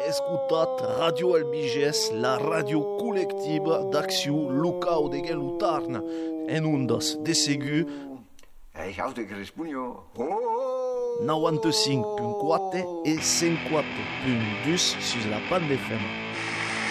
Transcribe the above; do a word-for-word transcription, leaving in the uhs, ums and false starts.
escutat Radio Albiges, la radio collectiva d'acció local de Gelutarna, en ondas de segur. Hey, hou de Crispunho. Oh! noventa e cinco ponto quatro e cent quatro ponto dois sur la bande F M.